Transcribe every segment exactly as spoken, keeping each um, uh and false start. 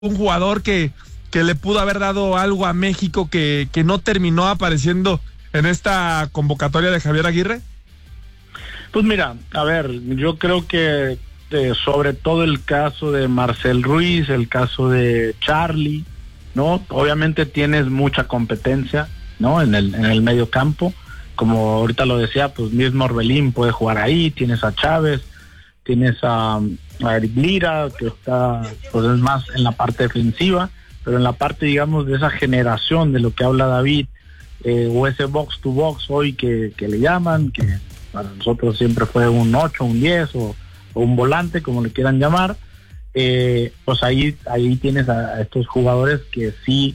un jugador que, que le pudo haber dado algo a México que, que no terminó apareciendo en esta convocatoria de Javier Aguirre? Pues mira, a ver, yo creo que eh, sobre todo el caso de Marcel Ruiz, el caso de Charlie, ¿no? Obviamente tienes mucha competencia, ¿no? En el, en el medio campo, como ahorita lo decía, pues mismo Orbelín puede jugar ahí, tienes a Chávez, tienes a, a Eric Lira, que está, pues es más en la parte defensiva, pero en la parte, digamos, de esa generación de lo que habla David, eh, o ese box to box hoy que, que le llaman, que para nosotros siempre fue un ocho, un diez o, o un volante, como le quieran llamar, eh, pues ahí, ahí tienes a, a estos jugadores que sí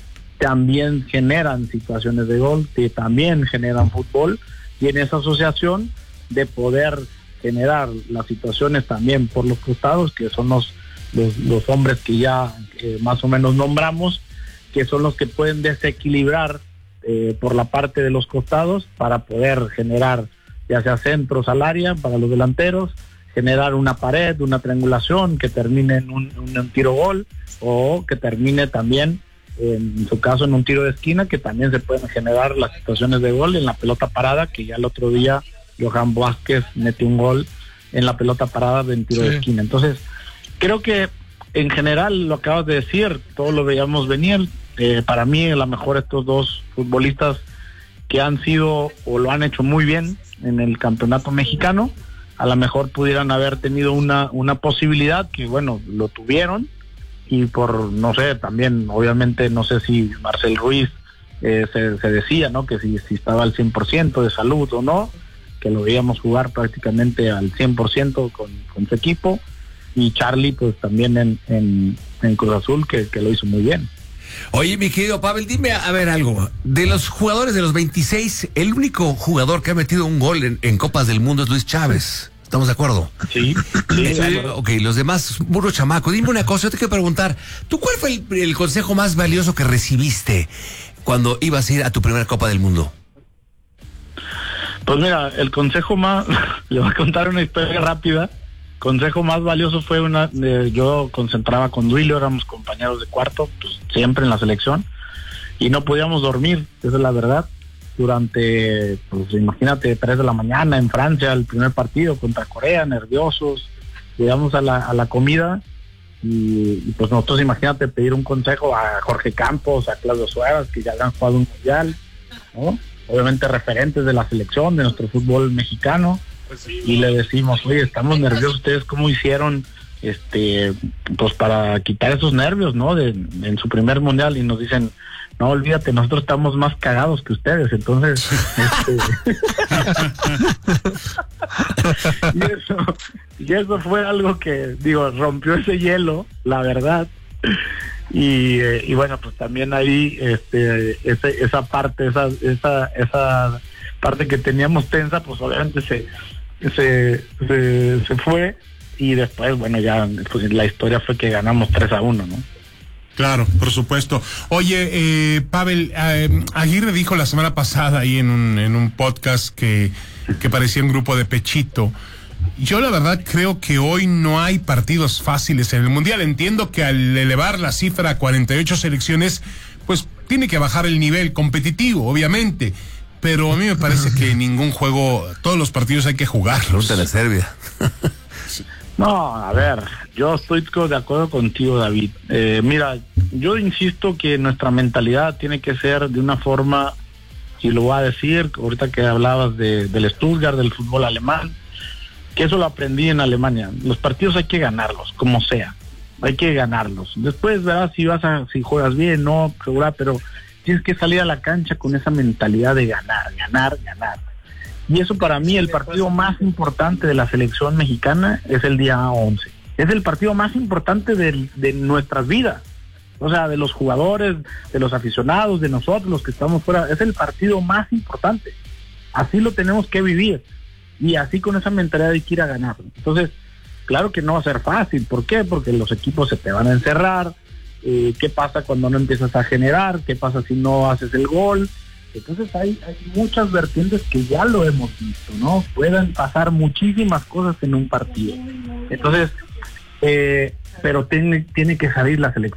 también generan situaciones de gol, que también generan fútbol, y en esa asociación de poder generar las situaciones también por los costados, que son los, los, los hombres que ya eh, más o menos nombramos, que son los que pueden desequilibrar eh, por la parte de los costados para poder generar ya sea centros al área para los delanteros, generar una pared, una triangulación que termine en un, un tiro gol, o que termine también, en su caso, en un tiro de esquina, que también se pueden generar las situaciones de gol en la pelota parada, que ya el otro día Johan Vázquez metió un gol en la pelota parada de tiro sí. de esquina. Entonces, creo que en general lo acabas de decir, todos lo veíamos venir. Eh, para mí, a lo mejor estos dos futbolistas que han sido o lo han hecho muy bien en el campeonato mexicano, a lo mejor pudieran haber tenido una, una posibilidad, que bueno, lo tuvieron, y por, no sé, también, obviamente, no sé si Marcel Ruiz eh, se, se decía, ¿no? Que si, si estaba al cien por ciento de salud o no, que lo veíamos jugar prácticamente al cien por ciento con, con su equipo, y Charlie pues también en, en, en Cruz Azul, que, que lo hizo muy bien. Oye, mi querido Pavel, dime a ver algo. De los jugadores de los veintiséis, el único jugador que ha metido un gol en, en Copas del Mundo es Luis Chávez. ¿Estamos de acuerdo? Sí. sí eh, ok, los demás, puro chamaco. Dime una cosa, yo te quiero preguntar, ¿tú cuál fue el, el consejo más valioso que recibiste cuando ibas a ir a tu primera Copa del Mundo? Pues mira, el consejo más, le voy a contar una historia rápida. Consejo más valioso fue una, eh, yo concentraba con Duilio, éramos compañeros de cuarto, pues siempre en la selección, y no podíamos dormir, esa es la verdad, durante, pues imagínate, tres de la mañana en Francia, el primer partido contra Corea, nerviosos, llegamos a la, a la comida, y, y pues nosotros, imagínate, pedir un consejo a Jorge Campos, a Claudio Suárez, que ya habían jugado un mundial, ¿no? Obviamente referentes de la selección, de nuestro fútbol mexicano, pues sí, y le decimos, oye, estamos nerviosos, ustedes cómo hicieron este pues para quitar esos nervios, ¿no? De, en su primer mundial, y nos dicen, no, olvídate, nosotros estamos más cagados que ustedes, entonces este... y eso y eso fue algo que, digo, rompió ese hielo, la verdad. Y, eh, y bueno, pues también ahí este ese, esa parte, esa esa esa parte que teníamos tensa, pues obviamente se se se, se fue, y después, bueno, ya pues la historia fue que ganamos tres a uno, ¿no? Claro, por supuesto. Oye, eh, Pavel, eh, Aguirre dijo la semana pasada ahí en un en un podcast que, que parecía un grupo de pechito. Yo la verdad creo que hoy no hay partidos fáciles en el Mundial. Entiendo que al elevar la cifra a cuarenta y ocho selecciones, pues tiene que bajar el nivel competitivo, obviamente. Pero a mí me parece que ningún juego, todos los partidos hay que jugarlos. De la Serbia. No, a ver, yo estoy de acuerdo contigo, David. Eh, mira, yo insisto que nuestra mentalidad tiene que ser de una forma, y lo voy a decir, ahorita que hablabas de, del Stuttgart, del fútbol alemán, que eso lo aprendí en Alemania. Los partidos hay que ganarlos, como sea. Hay que ganarlos. Después, ¿verdad? Si vas a, si juegas bien, no, segura, pero tienes que salir a la cancha con esa mentalidad de ganar, ganar, ganar. Y eso para mí, el partido más importante de la selección mexicana es el día once. Es el partido más importante de, de nuestras vidas. O sea, de los jugadores, de los aficionados, de nosotros, los que estamos fuera. Es el partido más importante. Así lo tenemos que vivir. Y así, con esa mentalidad de que ir a ganar. Entonces, claro que no va a ser fácil. ¿Por qué? Porque los equipos se te van a encerrar. Eh, ¿Qué pasa cuando no empiezas a generar? ¿Qué pasa si no haces el gol? Entonces hay, hay muchas vertientes que ya lo hemos visto, ¿no? Pueden pasar muchísimas cosas en un partido. Entonces, Eh, pero tiene, tiene que salir la selección.